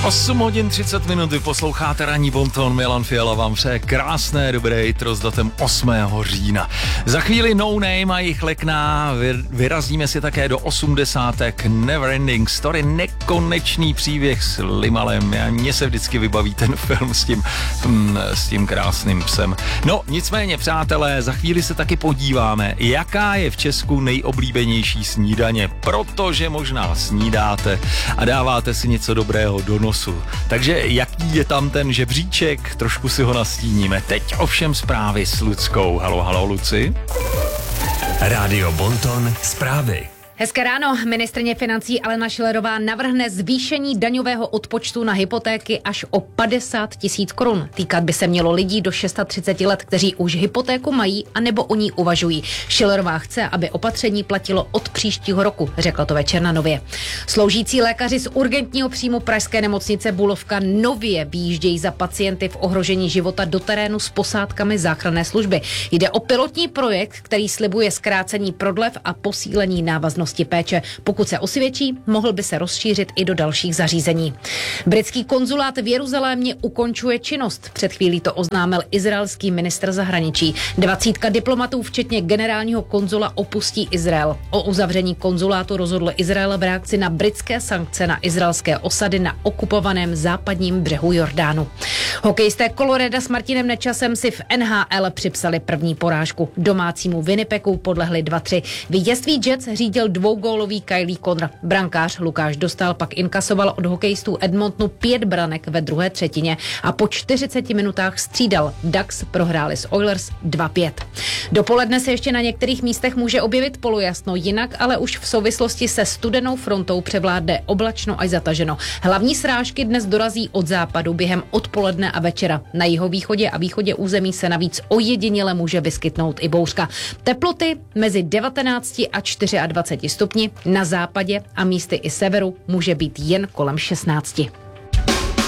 8 hodin 30 minut, vy posloucháte Ranní bonton, Milan Fiala vám přeje krásné dobré jitro s datem 8. října. Za chvíli No Name a jejich lekná, vyrazíme si také do 80. Neverending Story, nekonečný příběh s Limalem. Mně se vždycky vybaví ten film s tím krásným psem. No, nicméně, přátelé, za chvíli se taky podíváme, jaká je v Česku nejoblíbenější snídaně, protože možná snídáte a dáváte si něco dobrého do nosu. Takže jaký je tam ten žebříček, trošku si ho nastíníme. Teď ovšem zprávy s Luckou. Halo, Luci. Rádio Bonton, zprávy. Hezké ráno. Ministryně financí Alena Schillerová navrhne zvýšení daňového odpočtu na hypotéky až o 50 000 korun. Týkat by se mělo lidí do 630 let, kteří už hypotéku mají anebo o ní uvažují. Schillerová chce, aby opatření platilo od příštího roku, řekla to večer na Nově. Sloužící lékaři z urgentního příjmu pražské nemocnice Bulovka nově vyjíždějí za pacienty v ohrožení života do terénu s posádkami záchranné služby. Jde o pilotní projekt, který slibuje zkrácení prodlev a posílení návaznosti péče. Pokud se osvědčí, mohl by se rozšířit i do dalších zařízení. Britský konzulát v Jeruzalémě ukončuje činnost. Před chvílí to oznámil izraelský ministr zahraničí. 20 diplomatů, včetně generálního konzula, opustí Izrael. O uzavření konzulátu rozhodl Izrael v reakci na britské sankce na izraelské osady na okupovaném západním břehu Jordánu. Hokejisté Colorada s Martinem Nečasem si v NHL připsali první porážku. Domácímu Winnipegu podlehli 2-3. Vítězství Jets řídil dvougólový Kylie Connor. Brankář Lukáš Dostál pak inkasoval od hokejistů Edmontonu 5 branek ve druhé třetině a po 40 minutách střídal. Ducks prohráli s Oilers 2-5. Dopoledne se ještě na některých místech může objevit polojasno, jinak ale už v souvislosti se studenou frontou převládne oblačno až zataženo. Hlavní srážky dnes dorazí od západu během odpoledne a večera. Na jihovýchodě a východě území se navíc ojediněle může vyskytnout i bouřka. Teploty mezi 19 a 24 stupni, na západě a místy i severu může být jen kolem 16.